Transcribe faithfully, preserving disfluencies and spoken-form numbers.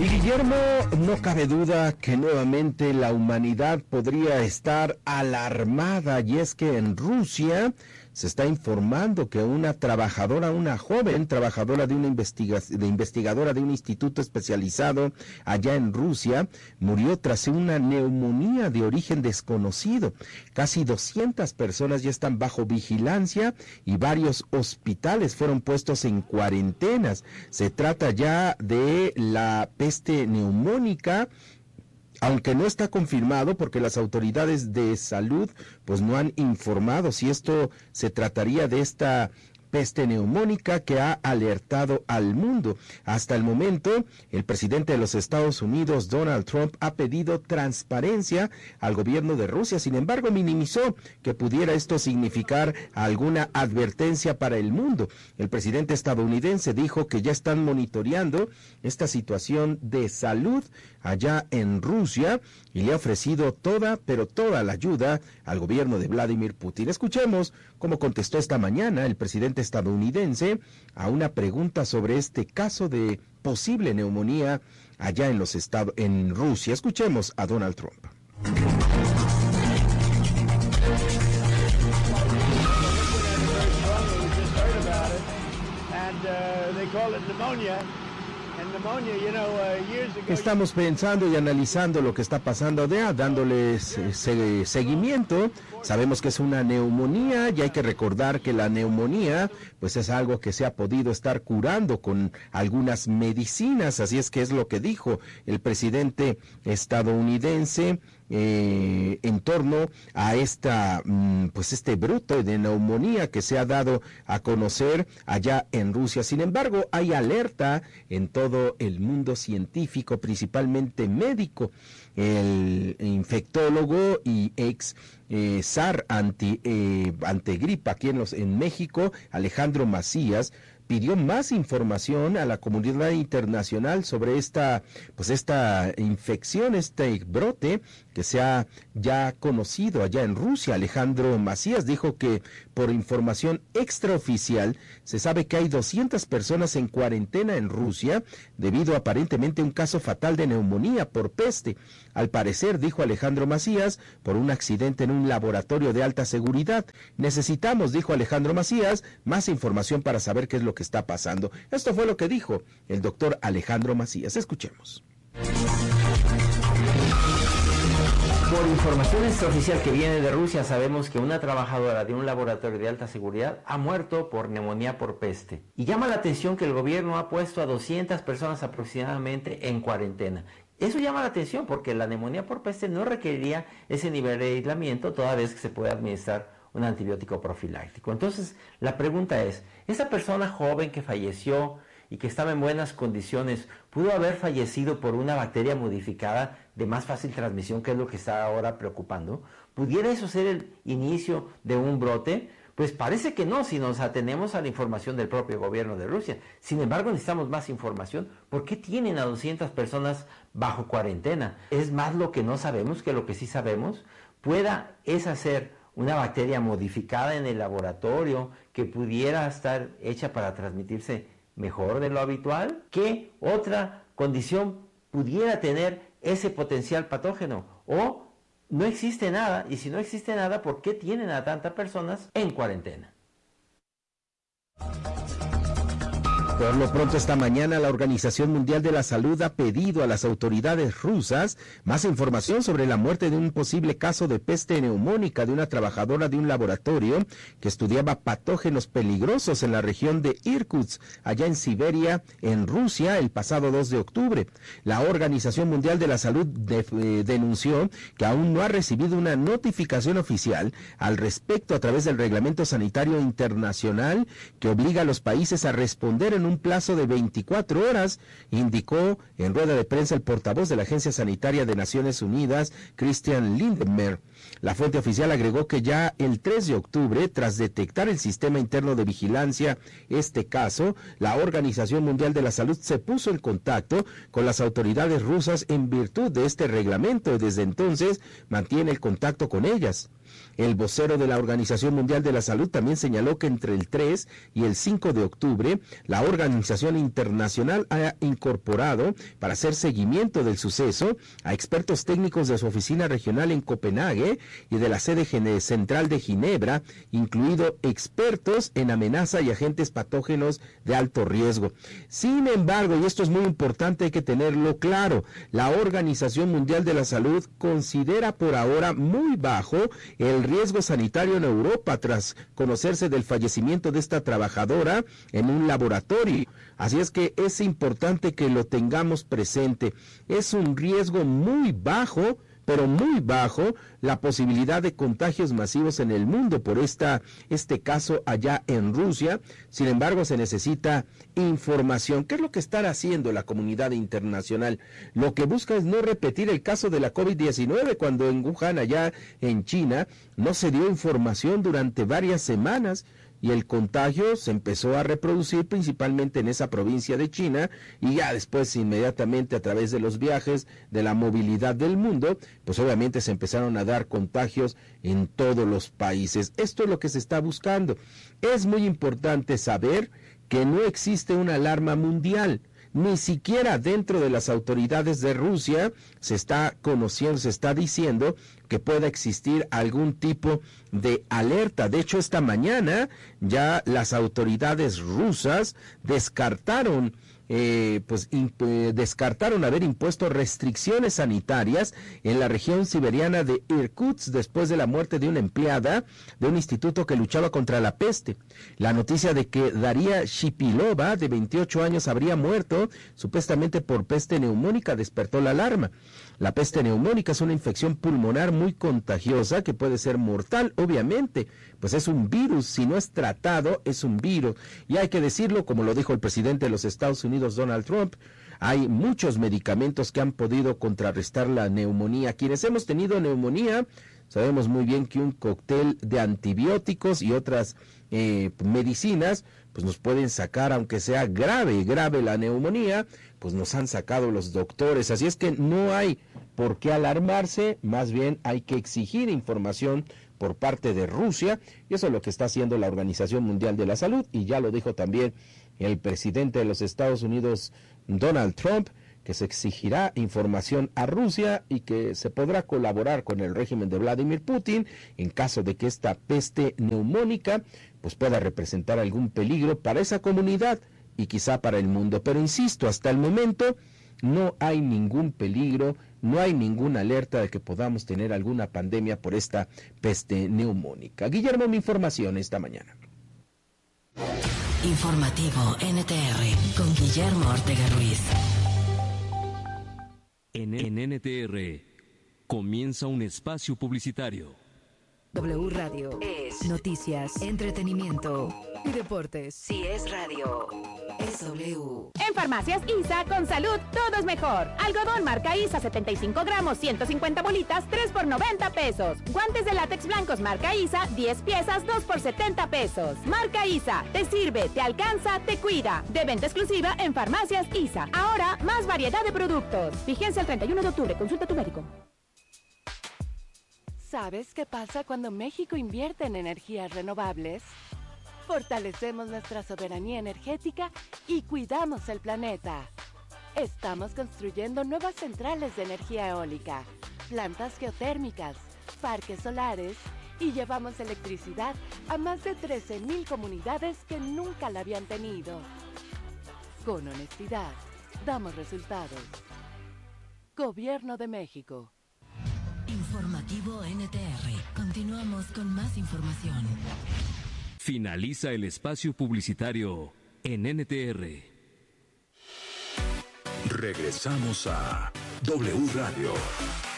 Y Guillermo, no cabe duda que nuevamente la humanidad podría estar alarmada, y es que en Rusia se está informando que una trabajadora, una joven trabajadora de una investiga de investigadora de un instituto especializado allá en Rusia, murió tras una neumonía de origen desconocido. Casi doscientas personas ya están bajo vigilancia y varios hospitales fueron puestos en cuarentenas. Se trata ya de la peste neumónica, aunque no está confirmado porque las autoridades de salud pues no han informado si esto se trataría de esta peste neumónica que ha alertado al mundo. Hasta el momento, el presidente de los Estados Unidos, Donald Trump, ha pedido transparencia al gobierno de Rusia. Sin embargo, minimizó que pudiera esto significar alguna advertencia para el mundo. El presidente estadounidense dijo que ya están monitoreando esta situación de salud allá en Rusia y le ha ofrecido toda, pero toda la ayuda al gobierno de Vladimir Putin. Escuchemos cómo contestó esta mañana el presidente estadounidense a una pregunta sobre este caso de posible neumonía allá en los estados en Rusia. Escuchemos a Donald Trump. Estamos pensando y analizando lo que está pasando allá, dándoles eh, seguimiento. Sabemos que es una neumonía y hay que recordar que la neumonía pues es algo que se ha podido estar curando con algunas medicinas, así es que es lo que dijo el presidente estadounidense eh, en torno a esta pues este brote de neumonía que se ha dado a conocer allá en Rusia. Sin embargo, hay alerta en todo el mundo científico, principalmente médico. El infectólogo y ex eh, zar anti eh, antigripa aquí en, los, en México, Alejandro Macías, pidió más información a la comunidad internacional sobre esta, pues esta infección, este brote que se ha ya conocido allá en Rusia. Alejandro Macías dijo que por información extraoficial se sabe que hay doscientas personas en cuarentena en Rusia debido aparentemente a un caso fatal de neumonía por peste. Al parecer, dijo Alejandro Macías, por un accidente en un laboratorio de alta seguridad. Necesitamos, dijo Alejandro Macías, más información para saber qué es lo que está pasando. Esto fue lo que dijo el doctor Alejandro Macías. Escuchemos. Por información extraoficial que viene de Rusia, sabemos que una trabajadora de un laboratorio de alta seguridad ha muerto por neumonía por peste. Y llama la atención que el gobierno ha puesto a doscientas personas aproximadamente en cuarentena. Eso llama la atención porque la neumonía por peste no requeriría ese nivel de aislamiento toda vez que se puede administrar un antibiótico profiláctico. Entonces, la pregunta es, ¿esa persona joven que falleció y que estaba en buenas condiciones, pudo haber fallecido por una bacteria modificada de más fácil transmisión, que es lo que está ahora preocupando? ¿Pudiera eso ser el inicio de un brote? Pues parece que no, si nos atenemos a la información del propio gobierno de Rusia. Sin embargo, necesitamos más información. ¿Por qué tienen a doscientas personas bajo cuarentena? ¿Es más lo que no sabemos que lo que sí sabemos? ¿Pueda esa ser una bacteria modificada en el laboratorio que pudiera estar hecha para transmitirse mejor de lo habitual? ¿Qué otra condición pudiera tener ese potencial patógeno? ¿O no existe nada? Y si no existe nada, ¿por qué tienen a tantas personas en cuarentena? Por lo pronto, esta mañana la Organización Mundial de la Salud ha pedido a las autoridades rusas más información sobre la muerte de un posible caso de peste neumónica de una trabajadora de un laboratorio que estudiaba patógenos peligrosos en la región de Irkutsk, allá en Siberia, en Rusia, el pasado dos de octubre. La Organización Mundial de la Salud de, eh, denunció que aún no ha recibido una notificación oficial al respecto a través del Reglamento Sanitario Internacional que obliga a los países a responder en un plazo de veinticuatro horas, indicó en rueda de prensa el portavoz de la Agencia Sanitaria de Naciones Unidas, Christian Lindmer. La fuente oficial agregó que ya el tres de octubre, tras detectar el sistema interno de vigilancia este caso, la Organización Mundial de la Salud se puso en contacto con las autoridades rusas en virtud de este reglamento y desde entonces mantiene el contacto con ellas. El vocero de la Organización Mundial de la Salud también señaló que entre el tres y el cinco de octubre, la organización internacional ha incorporado para hacer seguimiento del suceso a expertos técnicos de su oficina regional en Copenhague y de la sede central de Ginebra, incluido expertos en amenaza y agentes patógenos de alto riesgo. Sin embargo, y esto es muy importante, hay que tenerlo claro, la Organización Mundial de la Salud considera por ahora muy bajo el riesgo sanitario en Europa tras conocerse del fallecimiento de esta trabajadora en un laboratorio. Así es que es importante que lo tengamos presente. Es un riesgo muy bajo, pero muy bajo, la posibilidad de contagios masivos en el mundo por esta, este caso allá en Rusia. Sin embargo, se necesita información. ¿Qué es lo que está haciendo la comunidad internacional? Lo que busca es no repetir el caso de la COVID diecinueve, cuando en Wuhan, allá en China, no se dio información durante varias semanas, y el contagio se empezó a reproducir principalmente en esa provincia de China, y ya después inmediatamente a través de los viajes, de la movilidad del mundo, pues obviamente se empezaron a dar contagios en todos los países. Esto es lo que se está buscando. Es muy importante saber que no existe una alarma mundial. Ni siquiera dentro de las autoridades de Rusia se está conociendo, se está diciendo que pueda existir algún tipo de alerta. De hecho, esta mañana ya las autoridades rusas descartaron Eh, pues imp eh, descartaron haber impuesto restricciones sanitarias en la región siberiana de Irkutsk después de la muerte de una empleada de un instituto que luchaba contra la peste. La noticia de que Daria Shipilova, de veintiocho años, habría muerto supuestamente por peste neumónica despertó la alarma. La peste neumónica es una infección pulmonar muy contagiosa que puede ser mortal, obviamente, pues es un virus. Si no es tratado, es un virus. Y hay que decirlo, como lo dijo el presidente de los Estados Unidos, Donald Trump, hay muchos medicamentos que han podido contrarrestar la neumonía. Quienes hemos tenido neumonía, sabemos muy bien que un cóctel de antibióticos y otras eh, medicinas, pues nos pueden sacar, aunque sea grave, grave la neumonía, pues nos han sacado los doctores. Así es que no hay por qué alarmarse, más bien hay que exigir información por parte de Rusia, y eso es lo que está haciendo la Organización Mundial de la Salud, y ya lo dijo también el presidente de los Estados Unidos, Donald Trump, que se exigirá información a Rusia y que se podrá colaborar con el régimen de Vladimir Putin en caso de que esta peste neumónica pues pueda representar algún peligro para esa comunidad y quizá para el mundo. Pero insisto, hasta el momento no hay ningún peligro, no hay ninguna alerta de que podamos tener alguna pandemia por esta peste neumónica. Guillermo, mi información esta mañana. Informativo N T R con Guillermo Ortega Ruiz. En, en N T R comienza un espacio publicitario. W Radio es noticias, entretenimiento y deportes. Si es radio, es W. En Farmacias ISA, con salud, todo es mejor. Algodón marca ISA, setenta y cinco gramos, ciento cincuenta bolitas, tres por noventa pesos. Guantes de látex blancos marca ISA, diez piezas, dos por setenta pesos. Marca ISA, te sirve, te alcanza, te cuida. De venta exclusiva en Farmacias ISA. Ahora, más variedad de productos. Vigencia el treinta y uno de octubre, consulta a tu médico. ¿Sabes qué pasa cuando México invierte en energías renovables? Fortalecemos nuestra soberanía energética y cuidamos el planeta. Estamos construyendo nuevas centrales de energía eólica, plantas geotérmicas, parques solares y llevamos electricidad a más de trece mil comunidades que nunca la habían tenido. Con honestidad, damos resultados. Gobierno de México. Informativo N T R. Continuamos con más información. Finaliza el espacio publicitario en N T R. Regresamos a W Radio.